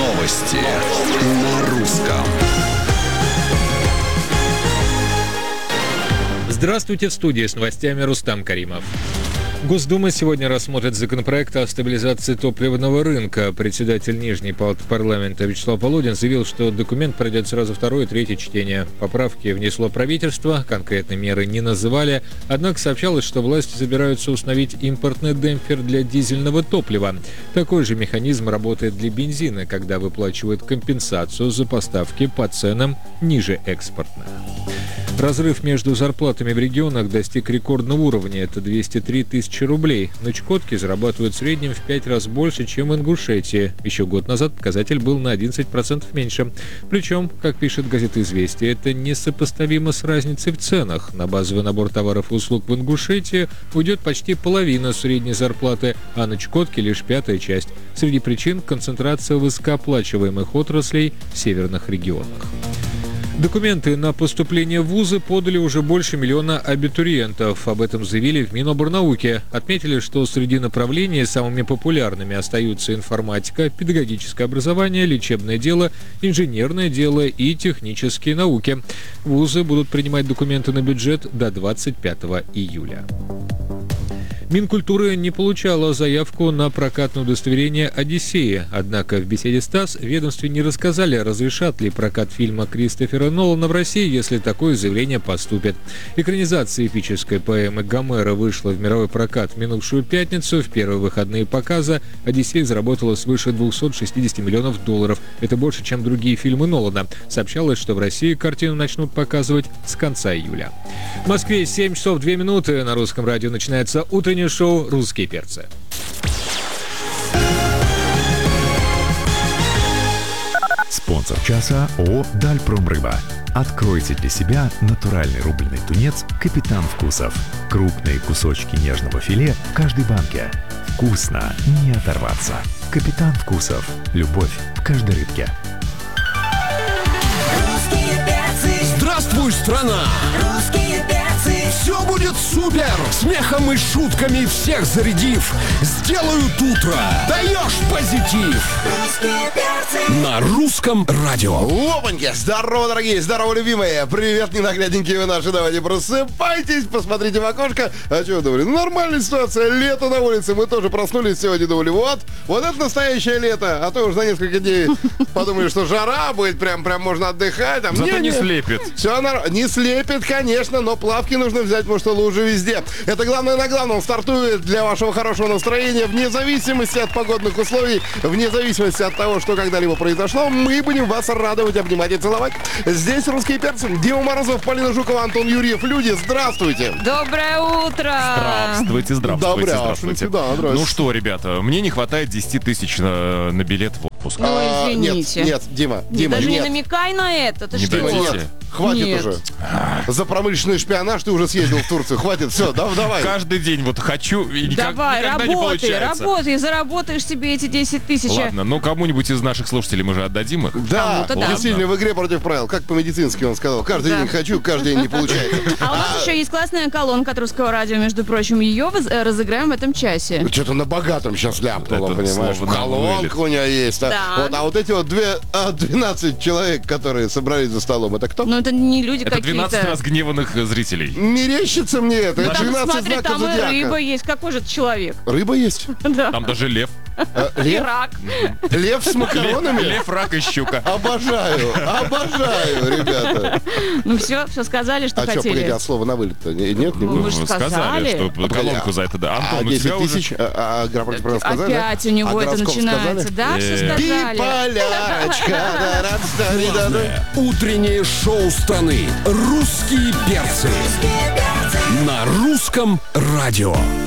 Новости на русском. Здравствуйте, в студии с новостями Рустам Каримов. Госдума сегодня рассмотрит законопроект о стабилизации топливного рынка. Председатель Нижней палаты парламента Вячеслав Володин заявил, что документ пройдет сразу второе и третье чтение. Поправки внесло правительство, конкретные меры не называли, однако сообщалось, что власти собираются установить импортный демпфер для дизельного топлива. Такой же механизм работает для бензина, когда выплачивают компенсацию за поставки по ценам ниже экспортных. Разрыв между зарплатами в регионах достиг рекордного уровня – это 203 тысячи рублей. На Чукотке зарабатывают в среднем в 5 раз больше, чем в Ингушетии. Еще год назад показатель был на 11% меньше. Причем, как пишет газета «Известия», это несопоставимо с разницей в ценах. На базовый набор товаров и услуг в Ингушетии уйдет почти половина средней зарплаты, а на Чукотке лишь пятая часть. Среди причин – концентрация высокооплачиваемых отраслей в северных регионах. Документы на поступление в вузы подали уже больше миллиона абитуриентов. Об этом заявили в Миноборнауке. Отметили, что среди направлений самыми популярными остаются информатика, педагогическое образование, лечебное дело, инженерное дело и технические науки. Вузы будут принимать документы на бюджет до 25 июля. Минкультуры не получала заявку на прокатное удостоверение «Одиссея». Однако в беседе с ТАСС в ведомстве не рассказали, разрешат ли прокат фильма Кристофера Нолана в России, если такое заявление поступит. Экранизация эпической поэмы Гомера вышла в мировой прокат в минувшую пятницу. В первые выходные показа «Одиссея» заработала свыше 260 миллионов долларов. Это больше, чем другие фильмы Нолана. Сообщалось, что в России картину начнут показывать с конца июля. В Москве 7 часов 2 минуты. На Русском радио начинается утреннее шоу «Русские перцы». Спонсор часа ООО «Дальпромрыба». Откройте для себя натуральный рубленый тунец «Капитан Вкусов». Крупные кусочки нежного филе в каждой банке. Вкусно, не оторваться. «Капитан Вкусов». Любовь в каждой рыбке. Здравствуй, страна! Русские перцы! Все будет супер! Смехом и шутками всех зарядив, сделают утро! Даешь позитив! Русские перцы! На русском радио. Опаньки! Здорово, дорогие! Здорово, любимые! Привет, ненаглядненькие вы наши! Давайте просыпайтесь, посмотрите в окошко. А что вы думали? Нормальная ситуация, лето на улице. Мы тоже проснулись сегодня, думали, вот это настоящее лето. А то уже за несколько дней подумали, что жара будет, прям можно отдыхать. Зато не слепит. Все не слепит, конечно, но плавки нужно взять, потому что лужи везде. Это главное на главном. Стартует для вашего хорошего настроения вне зависимости от погодных условий, вне зависимости от того, что когда-либо произошло. Мы будем вас радовать, обнимать и целовать. Здесь «Русские перцы». Дима Морозов, Полина Жукова, Антон Юрьев. Люди, здравствуйте. Доброе утро. Здравствуйте. Здравствуйте. Да, здравствуйте. Ну что, ребята, мне не хватает 10 тысяч на билет в отпуск. Ну, извините. Нет, Дима, Даже не нет. намекай на это. Ты Не что? дадите? Нет, хватит Нет. уже. За промышленный шпионаж ты уже съездил в Турцию. Хватит, все, давай. Каждый день вот хочу и Давай, никогда не получается. работай, заработаешь себе эти 10 тысяч. Ладно, ну кому-нибудь из наших слушателей мы же отдадим их. Да, Кому-то да. действительно, в игре против правил. Как по-медицински он сказал. Каждый Да. день хочу, каждый день не получается. А у нас еще есть классная колонка от Русского радио, между прочим, ее разыграем в этом часе. Что-то на богатом сейчас ляпнуло, Это понимаешь? слово на Колонка вылет. у нее есть. Да. А вот эти вот 12 человек, которые собрались за столом, это кто? Но это не люди Это 12 какие-то. разгневанных зрителей. Мерещится мне это. Ну, Это там, 12 смотри, знаков там и зодиака. рыба есть. Какой же это человек? Рыба есть? Да. Там даже лев. И Лев? рак. Лев с макаронами? Лев, рак и щука. Обожаю, ребята. Ну все сказали, что А что, хотели. погоди, от слова на вылет-то? Нет, не Ну, будет? вы же сказали. что колонку за это, да. Антон, у 10 тебя уже... тысяч? А игра против правил сказали? да? Опять у него А это гороскоп начинается. сказали? Да, все сказали. Биполярочка. Главное утреннее шоу страны. «Русские перцы». Русские перцы! На русском радио.